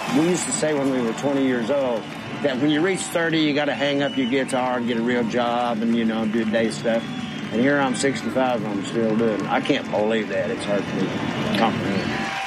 We used to say when we were 20 years old that when you reach 30, you got to hang up your guitar and get a real job and, do day stuff. And here I'm 65 and I'm still doing it. I can't believe that. It's hard for me to comprehend.